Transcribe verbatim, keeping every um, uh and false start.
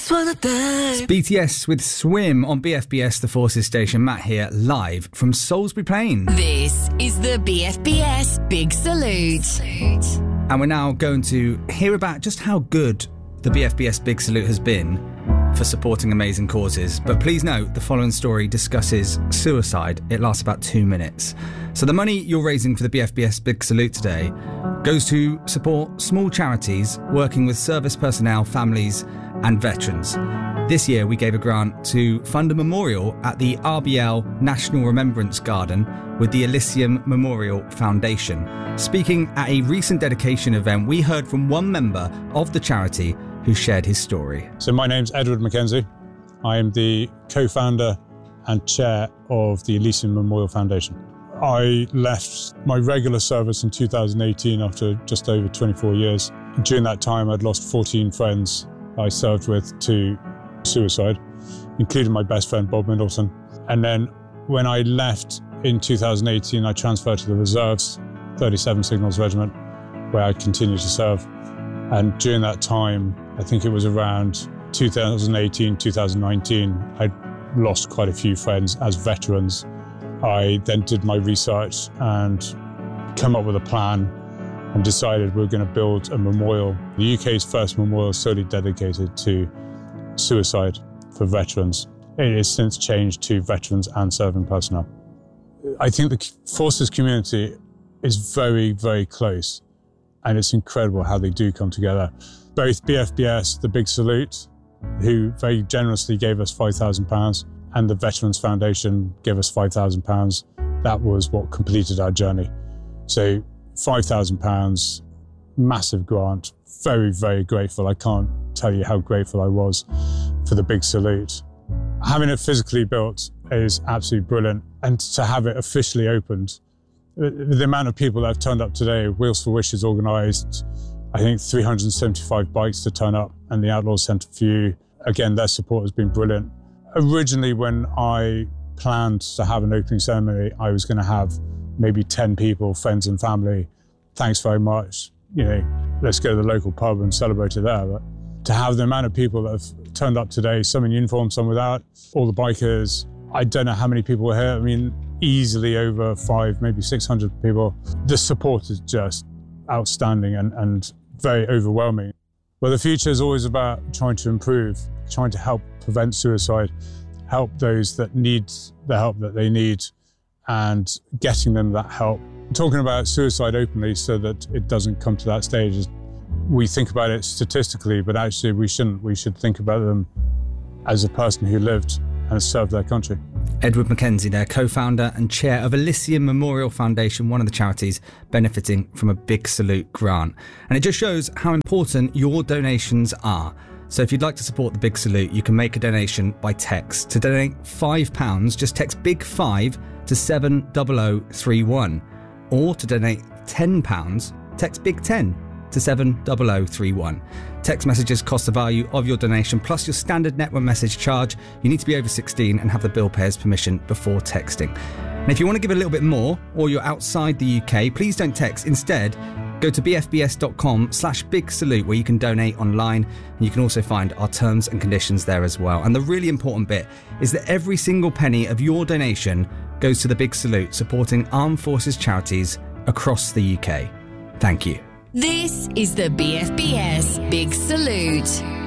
It's B T S with Swim on B F B S, the Forces Station. Matt here, live from Salisbury Plain. This is the B F B S Big Salute. And we're now going to hear about just how good the B F B S Big Salute has been for supporting amazing causes. But please note, the following story discusses suicide. It lasts about two minutes. So the money you're raising for the B F B S Big Salute today goes to support small charities working with service personnel, families and veterans. This year we gave a grant to fund a memorial at the R B L National Remembrance Garden with the Elysium Memorial Foundation. Speaking at a recent dedication event, we heard from one member of the charity who shared his story. So my name's Edward Mackenzie. I am the co-founder and chair of the Elysium Memorial Foundation. I left my regular service in two thousand eighteen after just over twenty-four years. During that time, I'd lost fourteen friends I served with to suicide, including my best friend, Bob Middleton. And then when I left in two thousand eighteen, I transferred to the reserves, thirty-seven Signals Regiment, where I continued to serve. And during that time, I think it was around two thousand eighteen, two thousand nineteen, I'd lost quite a few friends as veterans. I then did my research and came up with a plan and decided we we're going to build a memorial, the U K's first memorial solely dedicated to suicide for veterans. It has since changed to veterans and serving personnel. I think the Forces community is very, very close, and it's incredible how they do come together. Both B F B S, the Big Salute, who very generously gave us five thousand pounds, and the Veterans Foundation gave us five thousand pounds. That was what completed our journey. So five thousand pounds, massive grant, very, very grateful. I can't tell you how grateful I was for the Big Salute. Having it physically built is absolutely brilliant. And to have it officially opened, the amount of people that have turned up today, Wheels for Wishes organised, I think three hundred seventy-five bikes to turn up, and the Outlaws Centre for You, again, their support has been brilliant. Originally, when I planned to have an opening ceremony, I was going to have maybe ten people, friends and family. Thanks very much. You know, let's go to the local pub and celebrate it there. But to have the amount of people that have turned up today, some in uniform, some without, all the bikers, I don't know how many people were here. I mean, easily over five, maybe six hundred people. The support is just outstanding and, and very overwhelming. Well, the future is always about trying to improve, trying to help prevent suicide, help those that need the help that they need, and getting them that help. Talking about suicide openly so that it doesn't come to that stage. We think about it statistically, but actually we shouldn't. We should think about them as a person who lived and served their country. Edward Mackenzie there, co-founder and chair of Elysium Memorial Foundation, one of the charities benefiting from a Big Salute grant. And it just shows how important your donations are. So if you'd like to support the Big Salute, you can make a donation by text. To donate five pounds, just text big five to seven zero zero three one. Or to donate ten pounds, text big ten to seven zero zero three one. Text messages cost the value of your donation plus your standard network message charge. You need to be over sixteen and have the bill payer's permission before texting. And if you want to give a little bit more, or you're outside the U K, please don't text. Instead, go to bfbs.com slash big salute where you can donate online, and you can also find our terms and conditions there as well. And the really important bit is that every single penny of your donation goes to the Big Salute, supporting armed forces charities across the U K. Thank you. This is the B F B S Big Salute.